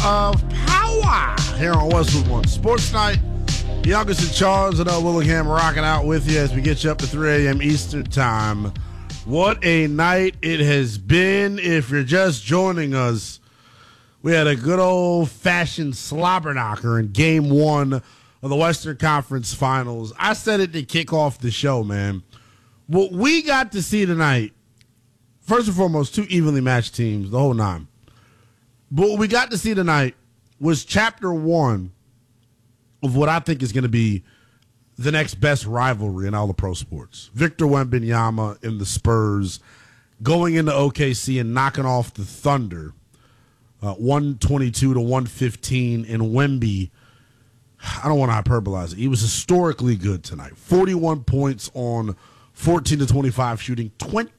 of power here on Westwood One Sports Night. Youngest in charge and Willingham rocking out with you as we get you up to 3 a.m. Eastern Time. What a night it has been. If you're just joining us, we had a good old-fashioned slobber knocker in Game 1 of the Western Conference Finals. I said it to kick off the show, man. What we got to see tonight, first and foremost, two evenly matched teams, the whole nine. But what we got to see tonight was Chapter 1 of what I think is going to be the next best rivalry in all the pro sports. Victor Wembanyama and the Spurs going into OKC and knocking off the Thunder 122 to 115. And Wemby, I don't want to hyperbolize it, he was historically good tonight. 41 points on 14 to 25 shooting,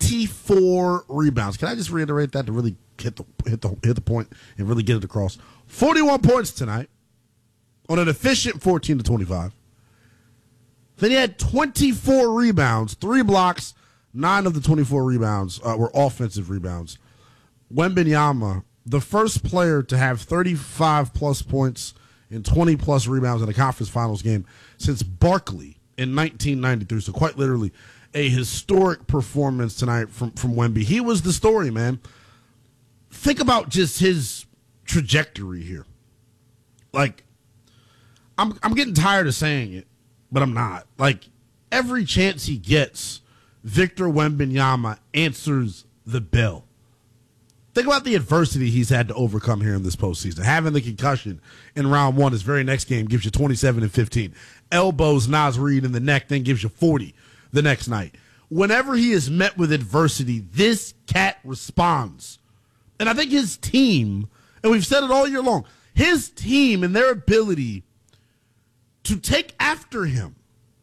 24 rebounds. Can I just reiterate that to really hit the point and really get it across? 41 points tonight on an efficient 14 to 25. Then he had 24 rebounds, 3 blocks, 9 of the 24 rebounds were offensive rebounds. Wembanyama, the first player to have 35-plus points and 20-plus rebounds in a conference finals game since Barkley in 1993. So quite literally a historic performance tonight from Wemby. He was the story, man. Think about just his trajectory here. Like, I'm getting tired of saying it, but I'm not. Like, every chance he gets, Victor Wembanyama answers the bell. Think about the adversity he's had to overcome here in this postseason. Having the concussion in round 1, his very next game, gives you 27 and 15. Elbows Naz Reid in the neck, then gives you 40 the next night. Whenever he is met with adversity, this cat responds. And I think his team, and we've said it all year long, his team and their ability to take after him,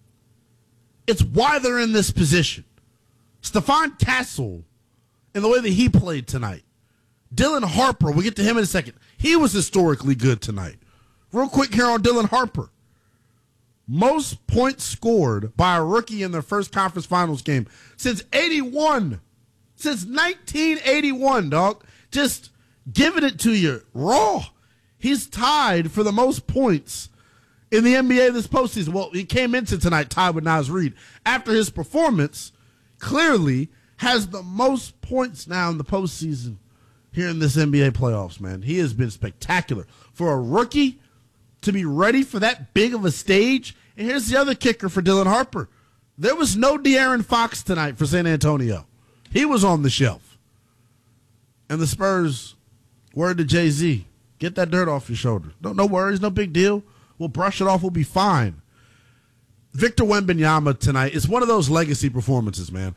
it's why they're in this position. Stephon Castle, in the way that he played tonight. Dylan Harper, we'll get to him in a second. He was historically good tonight. Real quick here on Dylan Harper. Most points scored by a rookie in their first conference finals game since 81. Since 1981, dog. Just giving it to you raw. He's tied for the most points in the NBA this postseason. Well, he came into tonight tied with Naz Reid. After his performance, clearly has the most points now in the postseason here in this NBA playoffs, man. He has been spectacular. For a rookie to be ready for that big of a stage, and here's the other kicker for Dylan Harper. There was no De'Aaron Fox tonight for San Antonio. He was on the shelf. And the Spurs, word to Jay-Z, get that dirt off your shoulder. No worries, no big deal. We'll brush it off, we'll be fine. Victor Wembanyama tonight is one of those legacy performances, man.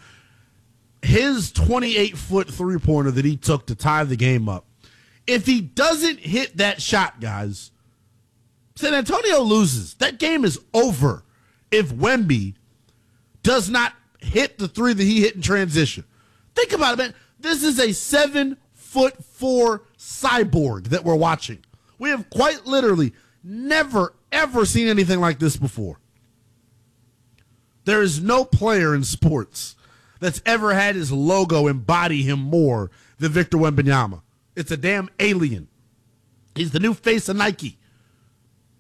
His 28-foot three-pointer that he took to tie the game up, if he doesn't hit that shot, guys, San Antonio loses. That game is over if Wemby does not hit the three that he hit in transition. Think about it, man. This is a 7'4" cyborg that we're watching. We have quite literally never, ever seen anything like this before. There is no player in sports that's ever had his logo embody him more than Victor Wembanyama. It's a damn alien. He's the new face of Nike.